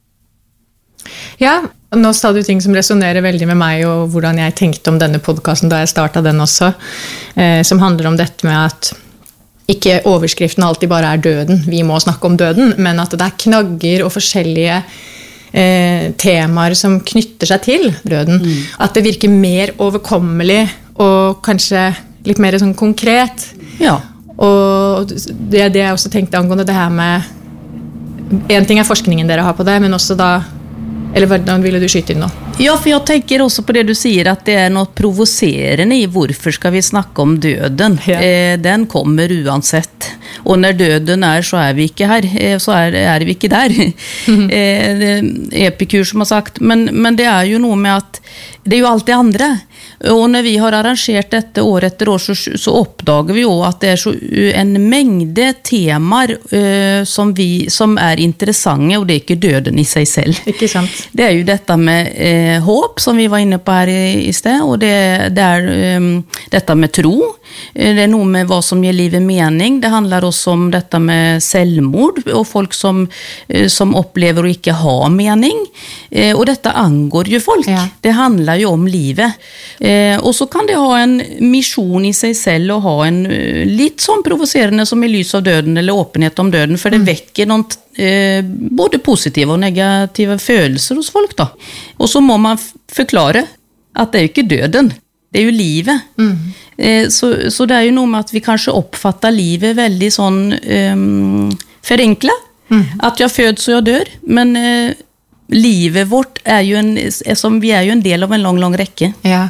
Ja, nå sa du ting som resonerer veldig med meg og hvordan jeg tenkte om denne podcasten da jeg startet den også, eh, som handler om dette med at ikke overskriften alltid bare er døden, vi må snakke om døden, men at det er knagger og forskjellige eh, temaer som knytter seg til døden. Mm. At det virker mer overkommelig og kanskje litt mer sånn konkret. Ja. Og det er det jeg også tenkte angående det her med, en ting er forskningen dere har på det, men også da, eller hvordan ville du skyte inn nå? Ja, för jag tänker också på det du säger att det är något provocerande i varför ska vi snacka om döden. Ja. Eh, den kommer uansett. Och när döden är så är vi inte här, eh, så är, är vi inte där. Mm. Eh, det är Epikur som har sagt. Men, men det är ju nog med att det är ju allt det andra. Och när vi har arrangerat detta år efter år så, så uppdagar vi ju att det är så en mängd temar eh, som, vi, som är intressanta och det är inte döden i sig själv. Inte sant. Det är ju detta med eh, hopp som vi var inne på här i, i sted, och det, det är um, detta med tro. Det är nog med vad som ger livet mening. Det handlar också om detta med självmord och folk som, som upplever att inte ha mening. Eh, och detta angår ju folk. Ja. Det handlar ju om livet. Eh, och så kan det ha en mission i sig själv och ha en lite som provocerande som i lys av döden eller åpenhet om döden, för det mm. väcker något eh, både positiva och negativa känslor hos folk då. Och så må man förklara att det är ju inte döden. Det är ju livet. Mm. Eh, så, så det är ju nog med att vi kanske uppfattar livet väldigt sån eh, förenkla. Mm. Att jag föds och jag dör. Men eh, livet vårt är ju en, som vi är ju en del av en lång, lång räcke. Ja.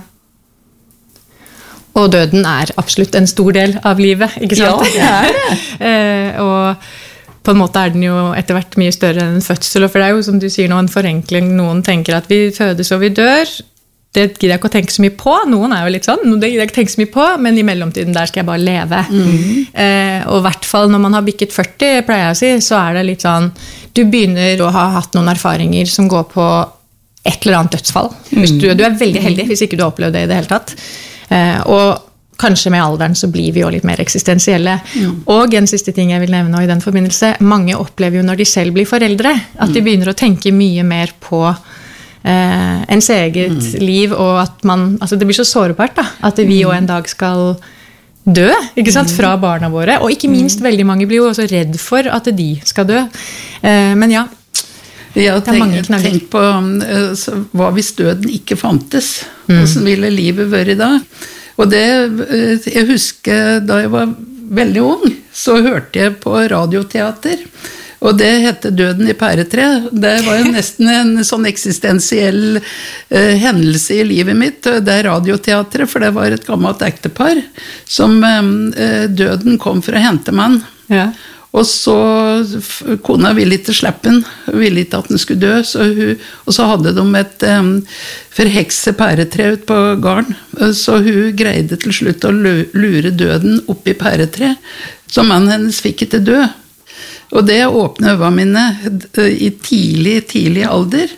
Och döden är absolut en stor del av livet, ikke sant? Ja, det är det. eh, och på en måte er den jo etter hvert mye større enn en fødsel, og for det er jo som du sier nå en forenkling, noen tenker at vi fødes og vi dør, det gidder jeg ikke å tenke så mye på, noen er jo litt sånn, det gidder jeg ikke å tenke så mye på, men i mellomtiden der skal jeg bare leve. Mm. Eh, og i hvert fall når man har bikket førti, pleier jeg å si, så er det litt sånn, du begynner å ha hatt noen erfaringer som går på et eller annet dødsfall. Hvis du, du er veldig heldig hvis ikke du har opplevd det i det hele tatt. Eh, og kanskje med alderen så blir vi jo litt mer eksistensielle. Mm. Og en siste ting jeg vil nevne i den forbindelse, mange opplever jo når de selv blir foreldre, at de begynner å tenke mye mer på eh, ens eget mm. liv, og at man, altså det blir så sårbart da, at vi jo en dag skal dø, ikke sant, fra barna våre, og ikke minst veldig mange blir jo også redd for at de skal dø. Eh, men ja, jeg tenk, tenk på uh, hva hvis døden ikke fantes, mm. hvordan ville livet være da? Og det, jeg husker da jeg var veldig ung, så hørte jeg på radioteater, Og det hette Døden i pæretre. Det var jo nesten en sånn eksistensiell eh, hendelse i livet mitt, det er radioteatret, for det var et gammelt ektepar som eh, døden kom for å hente meg. Ja. Og så, kona ville ikke slippe den, ville ikke at den skulle dø, så hun, og så hadde de et um, forhekse pæretre ut på garden, så hun greide til slutt å lure døden opp i pæretre, så mannen hennes fikk ikke dø. Og det åpnet øynene mine i tidlig, tidlig alder,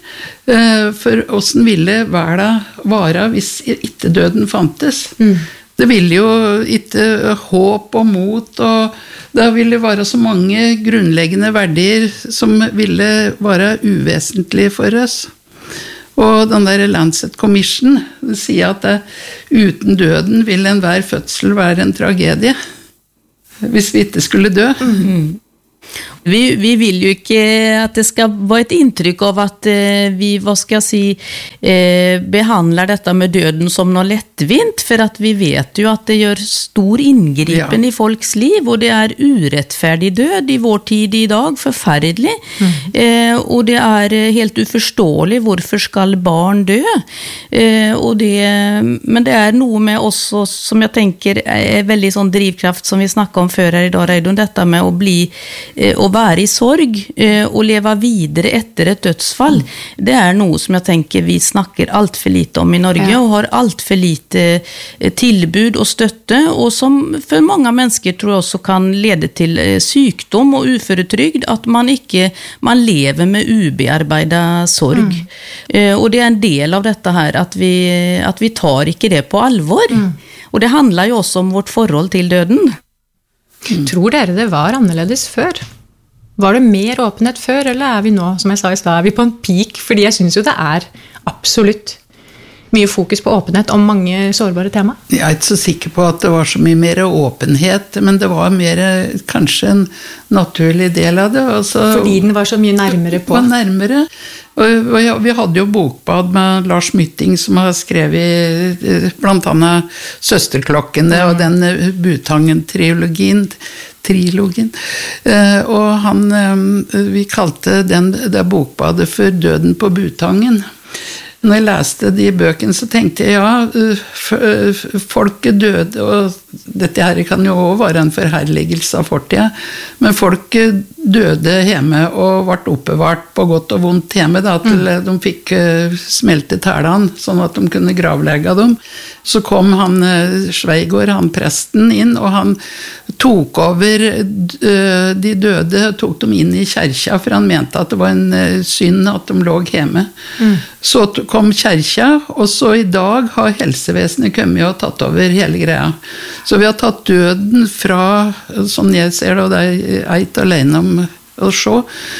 for hvordan ville verden være hvis ikke døden fantes. Mm. Det ville jo ikke håp og mot, og det ville være så mange grunnleggende verdier som ville være uvesentlige for oss. Og den der Lancet Commission sier at det, uten døden vil enhver fødsel være en tragedie, hvis vi ikke skulle dø. Mm. Vi, vi vill ju inte att det ska vara ett intryck av att eh, vi, vad ska jag säga, eh, behandlar detta med döden som något lättvint, för att vi vet ju att det gör stor ingripen ja. I folks liv, och det är urättfärdig död i vår tid idag, förfärdlig. Mm. Eh, och det är helt oförståeligt, varför ska barn dö? Eh, och det, men det är nog med oss som jag tänker är väldigt sån drivkraft som vi snackade om förr här idag, Reidun, detta med att bli eh, och vara i sorg eh, och leva vidare efter ett dödsfall. Mm. Det är något som jag tänker vi snackar allt för lite om i Norge ja. Och har allt för lite eh, tillbud och stötte, och som för många människor tror jag också kan leda till eh, sjukdom och oförtryggd, att man inte man lever med ubearbetad sorg. Mm. Eh, och det är en del av detta här att vi att vi tar inte det på allvar. Mm. Och det handlar ju också om vårt förhåll till döden. Mm. Tror dere det var annerledes før? Var det mer åpenhet før, eller er vi nå, som jeg sa i stad, er vi på en peak? Fordi jeg synes jo det er absolutt mye fokus på åpenhet om mange sårbare tema. Jeg er ikke så sikker på at det var så mye mer åpenhet, men det var mer kanskje en naturlig del av det. Altså, fordi den var så mye nærmere på. Var nærmere. Og, og vi hadde jo bokbad med Lars Mytting, som har skrevet blant annet Søsterklokkene mm. og den Butangen-trilogien, trilogien. Og han, vi kalte den, det bokbadet for Døden på Butangen. Når jeg leste de bøkene, så tenkte jeg, ja, folk er døde, og dette her kan jo også være en forherligelse av fortida, men folk døde hjemme og ble oppbevart på godt og vondt hjemme, da, til de fikk smelte tælene, sånn at de kunne gravlegge dem. Så kom han Sveigård, han presten, inn, og han tok over de døde, tok dem inn i kjerka, for han mente at det var en synd at de lå hjemme. Mm. Så kom kjerka, og så i dag har helsevesenet kommet og tatt over hele greia. Så vi har tatt døden fra, sånn jeg ser det, og det er jeg ikke alene om å se,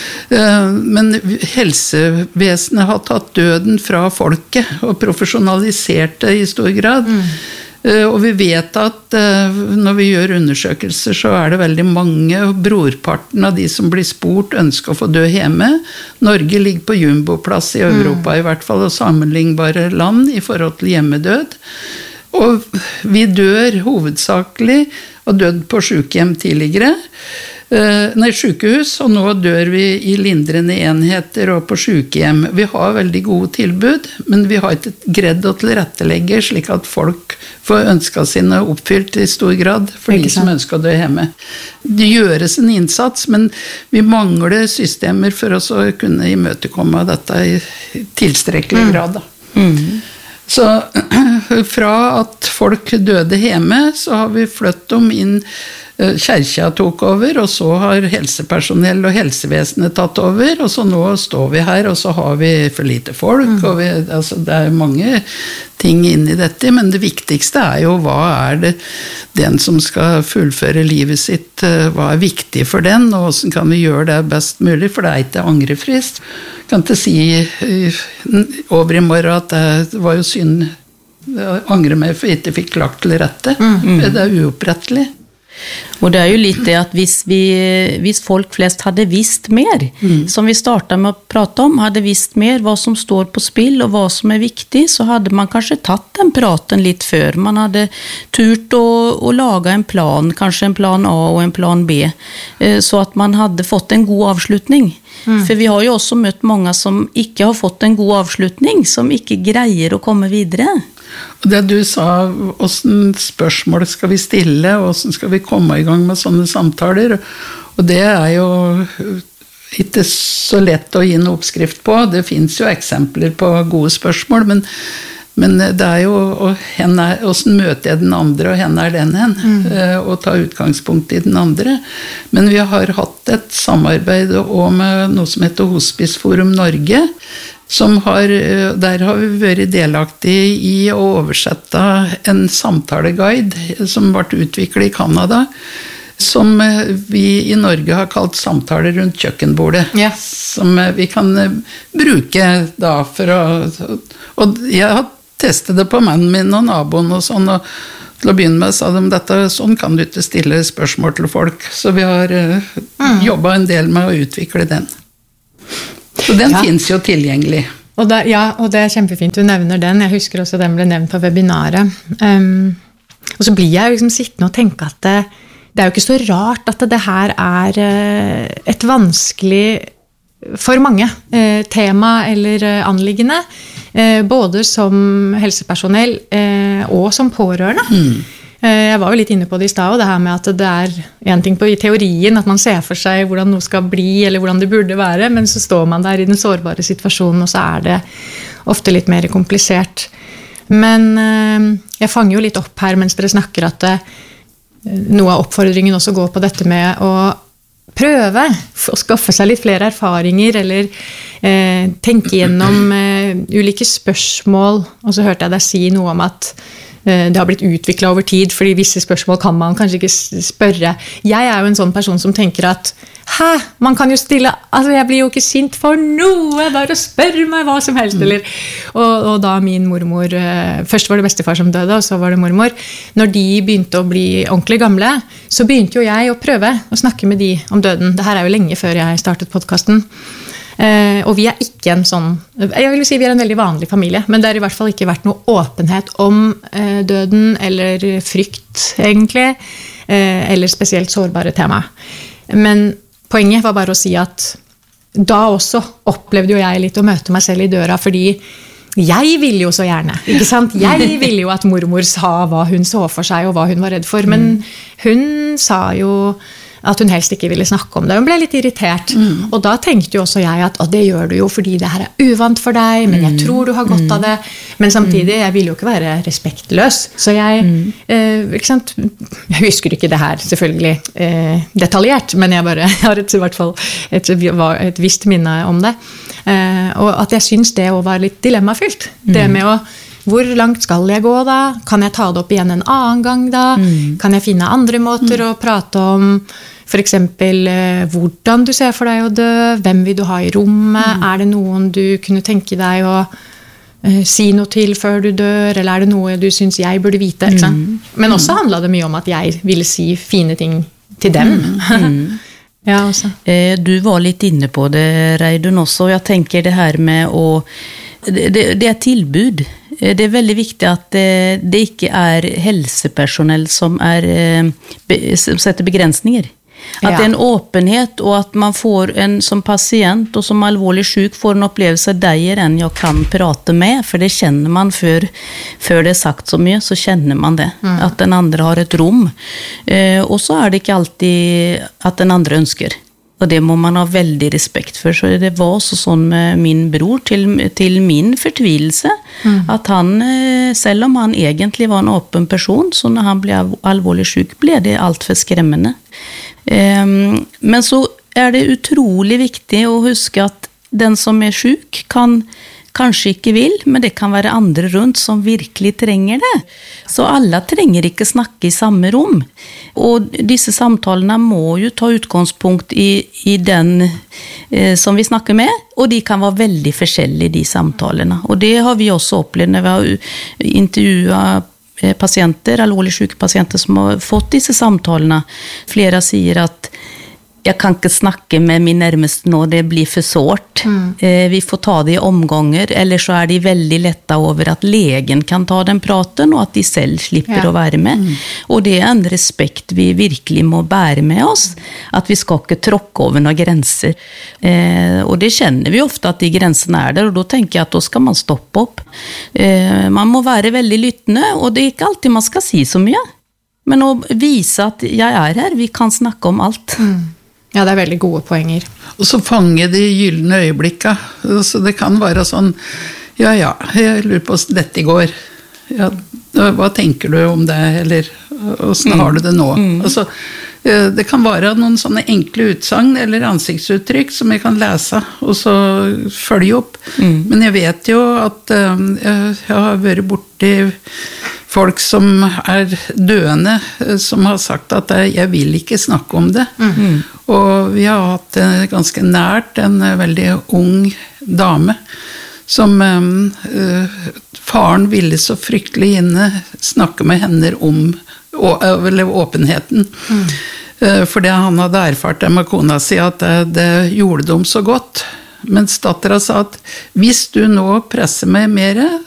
men helsevesenet har tatt døden fra folket og profesjonalisert det i stor grad. Mm. Og vi vet at når vi gjør undersøkelser, så er det veldig mange, og brorparten av de som blir spurt ønsker å få dø hjemme. Norge ligger på jumboplass i Europa, mm. i hvert fall, og sammenlignbare land i forhold til hjemmedød. Og vi dør hovedsakelig, og død på sykehjem tidligere, nei, sykehus, og nå dør vi i lindrende enheter og på sykehjem. Vi har veldig gode tilbud, men vi har ikke gredd å tilrettelegge slik at folk får ønska sine oppfylt i stor grad for de som ønsker å dø hjemme. Det gjøres en innsats, men vi mangler systemer for oss å kunne imøtekomme dette i tilstrekkelig grad. Da. Mm. Så fra at folk døde hjemme, så har vi flyttet dem inn. Kjerka tok over, og så har helsepersonell og helsevesenet tatt over, og så nå står vi her, og så har vi for lite folk, mm. og vi, altså, det er mange ting inn i dette, men det viktigste er jo hva er det den som skal fullføre livet sitt, hva er viktig for den, og hvordan kan vi gjøre det best mulig, for det er ikke angrefrist. Jeg kan ikke si over i morgen at det var jo synd, jeg angrer meg for jeg ikke fikk lagt til rette, mm. det er uopprettelig. Och det är ju lite att hvis, vi, hvis folk flest hade visst mer, mm. som vi startade med att prata om, hade visst mer vad som står på spill och vad som är viktigt, så hade man kanske tagit den praten lite för. Man hade turt att, att laga en plan, kanske en plan A och en plan B, så att man hade fått en god avslutning. Mm. För vi har ju också mött många som inte har fått en god avslutning, som inte grejer att komma vidare. Og det du sa, hvordan spørsmål skal vi stille, og hvordan skal vi komme i gang med sånne samtaler, og det er jo ikke så lett å gi en oppskrift på. Det finnes jo eksempler på gode spørsmål, men, men det er jo hvordan møter jeg den andre, og henne er den hen, mm. og ta utgangspunkt i den andre. Men vi har hatt et samarbeid også med noe som heter Hospiceforum Norge, som har, der har vi vært delaktige i å oversette en samtaleguide som ble utviklet i Kanada, som vi i Norge har kalt samtaler rundt kjøkkenbordet, yeah. som vi kan bruke da for å, og jeg har testet det på mannen min og naboen og sånn, og til å begynne med sa de dette, sånn kan du ikke stille spørsmål til folk, så vi har mm. jobbet en del med å utvikle den. Så den ja. Finns jo tilgjengelig. Og det, ja, og det er kjempefint du nevner den. Jeg husker også den ble nevnt på webinaret. Um, og så blir jeg liksom sittende og tenke at det, det er jo ikke så rart at det her er uh, et vanskelig, for mange, uh, tema eller uh, anliggende, uh, både som helsepersonell uh, og som pårørende. Mm. Jeg var jo litt inne på det i sted, og det her med at det er en ting på i teorien, at man ser for seg hvordan noe skal bli, eller hvordan det burde være, men så står man der i den sårbare situasjonen, og så er det ofte litt mer komplisert. Men jeg fanger jo litt opp her mens dere snakker at det, noe av oppfordringen også går på dette med å prøve å skaffe seg litt flere erfaringer, eller eh, tenke gjennom eh, ulike spørsmål, og så hørte jeg deg si noe om at det har blitt utviklet over tid, fordi visse spørsmål kan man kanskje ikke spørre. Jeg er jo en sånn person som tenker at hæ, man kan jo stille, altså jeg blir jo ikke sint for noe, bare spør meg hva som helst, eller, og, og da min mormor, først var det bestefar som døde, og så var det mormor, når de begynte å bli ordentlig gamle, så begynte jo jeg å prøve å snakke med de om døden. Det her er jo lenge før jeg startet podcasten. Uh, og vi er ikke en sånn, jeg vil si vi er en veldig vanlig familie, men det har i hvert fall ikke vært noe åpenhet om uh, døden, eller frykt egentlig, uh, eller spesielt sårbare tema. Men poenget var bare å si at da også opplevde jo jeg litt å møte meg selv i døra, fordi jeg ville jo så gjerne, ikke sant? Jeg ville jo at mormor sa hva hun så for seg, og hva hun var redd for, men hun sa jo at hun helst ikke ville snakke om det. Hun ble litt irritert. Mm. Og da tenkte jo også jeg at det gjør du jo fordi det her er uvant for deg, men jeg tror du har godt av det. Men samtidig, jeg vil jo ikke være respektløs. Så jeg, mm. eh, ikke sant? Jeg husker ikke det her selvfølgelig eh, detaljert, men jeg bare jeg har et, i hvert fall et, et visst minne om det. Eh, og at jeg synes det var litt dilemmafylt. Mm. Det med å hvor langt skal jeg gå da? Kan jeg ta det opp igjen en annen gang da? Mm. Kan jeg finne andre måter mm. å prate om? For eksempel, eh, hvordan du ser for deg å dø? Hvem vil du ha i rommet? Mm. Er det noen du kunne tenke deg å eh, si noe til før du dør? Eller er det noe du synes jeg burde vite? Ikke sant? Mm. Men også handlet det mye om at jeg ville si fine ting til dem. Mm. Ja, også. Eh, du var litt inne på det, Reidun, også. Jeg tenker det her med å det, det, det er tilbud. Det er veldig viktig at det, det ikke er helsepersonell som, er, som setter begrensninger. At ja. Det er en åpenhet, og at man får en som pasient og som alvorlig syk får en opplevelse der er en jeg kan prate med, for det kjenner man før, før det er sagt så mye, så kjenner man det. Mm. At den andre har et rom. Eh, og så er det ikke alltid at den andre ønsker. Og det må man ha veldig respekt for. Så det var også sånn med min bror, til, til min fortvilelse, mm. at han, selv om han egentlig var en åpen person, så når han ble alvorlig syk, ble det alt for skremmende. Um, men så er det utrolig viktig å huske at den som er syk kan kanskje ikke vil, men det kan være andre rundt som virkelig trenger det. Så alle trenger ikke snakke i samme rom. Og disse samtalene må jo ta utgangspunkt i, i den eh, som vi snakker med, og de kan være veldig forskjellige, de samtalene. Og det har vi også opplevd når vi har intervjuet patienter, alvorlig syke pasienter som har fått disse samtalene. Flere sier at jeg kan ikke snakke med min nærmeste nå, det blir for sårt. Mm. Eh, vi får ta det i omganger, eller så er de veldig letta over at legen kan ta den praten, og at de selv slipper ja. Å være med. Mm. Og det er en respekt vi virkelig må bære med oss, at vi skal ikke tråkke over noen grenser. Eh, og det kjenner vi ofte at de grensene er der, og da tenker jeg at da skal man stoppe opp. Eh, man må være veldig lyttende, og det er ikke alltid man skal si så mye. Men å vise at jeg er her, vi kan snakke om alt. Mm. Ja, det er veldig gode poenger. Og så fange de gyllene øyeblikka. Så det kan være sånn, ja, ja, jeg lurer på hvordan dette går. Ja, hva tenker du om det, eller hvordan har du det nå? Mm. Altså, det kan være noen sånne enkle utsagn eller ansiktsuttrykk som jeg kan lese, og så følge opp. Mm. Men jeg vet jo at jeg har vært borti folk som er døende, som har sagt at jeg vil ikke snakke om det. Mm. Og vi har hatt ganske nært en veldig ung dame, som uh, faren ville så fryktelig inne snakke med henne om eller åpenheten. Mm. Uh, fordi han hadde erfart det med kona si, at det, det gjorde dem så godt. Mens datteren sa at hvis du nå presser meg mer,